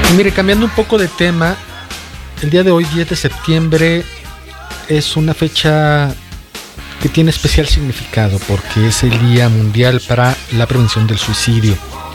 Y mire, cambiando un poco de tema, el día de hoy, 10 de septiembre, es una fecha que tiene especial significado porque es el Día Mundial para la Prevención del Suicidio.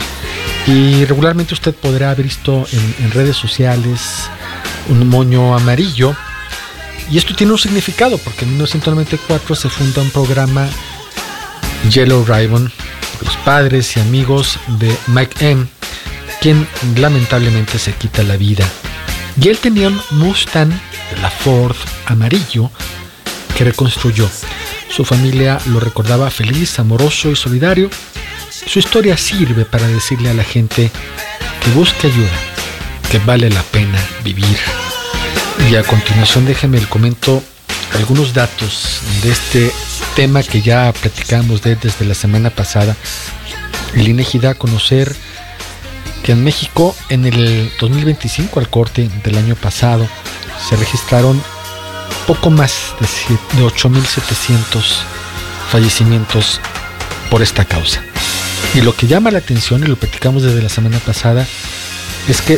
Y regularmente usted podrá haber visto en redes sociales un moño amarillo. Y esto tiene un significado porque en 1994 se funda un programa, Yellow Ribbon, los padres y amigos de Mike M., quien lamentablemente se quita la vida. Y él tenía un Mustang de la Ford amarillo que reconstruyó. Su familia lo recordaba feliz, amoroso y solidario. Su historia sirve para decirle a la gente que busque ayuda, que vale la pena vivir. Y a continuación déjeme le comento algunos datos de este tema que ya platicamos desde la semana pasada. El INEGI da a conocer que en México en el 2025, al corte del año pasado, se registraron poco más de 8.700 fallecimientos por esta causa. Y lo que llama la atención, y lo platicamos desde la semana pasada, es que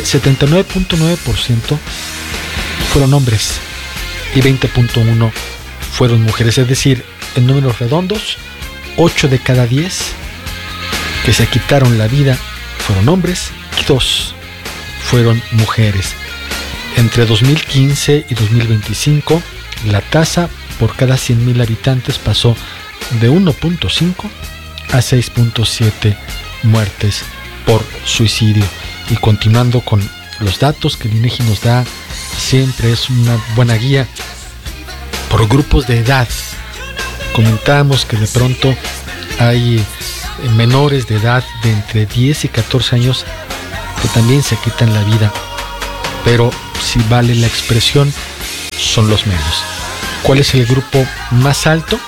79.9% fueron hombres y 20.1% fueron mujeres. Es decir, en números redondos, 8 de cada 10 que se quitaron la vida fueron hombres y 2 fueron mujeres. Entre 2015 y 2025, la tasa por cada 100.000 habitantes pasó de 1.5 a 6.7 muertes por suicidio. Y continuando con los datos que el INEGI nos da, siempre es una buena guía por grupos de edad. Comentamos que de pronto hay menores de edad de entre 10 y 14 años que también se quitan la vida, pero si vale la expresión, son los menos. ¿Cuál es el grupo más alto?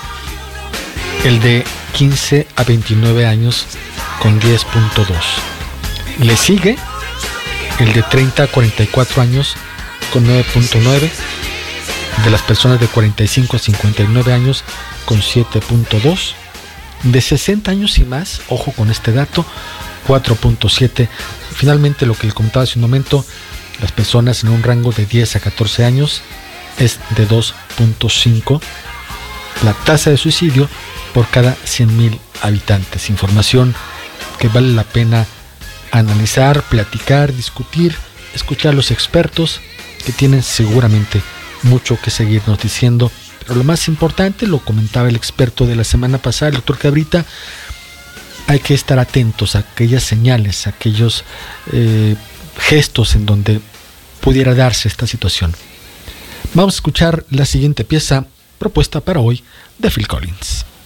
El de 15 a 29 años con 10.2. Le sigue el de 30 a 44 años con 9.9. De las personas de 45 a 59 años con 7.2. De 60 años y más, ojo con este dato, 4.7. Finalmente, lo que le comentaba hace un momento, las personas en un rango de 10 a 14 años es de 2.5 la tasa de suicidio por cada 100.000 habitantes. Información que vale la pena analizar, platicar, discutir, escuchar a los expertos que tienen seguramente mucho que seguirnos diciendo. Pero lo más importante, lo comentaba el experto de la semana pasada, el doctor Cabrita, hay que estar atentos a aquellas señales, a aquellos gestos en donde pudiera darse esta situación. Vamos a escuchar la siguiente pieza propuesta para hoy de Phil Collins.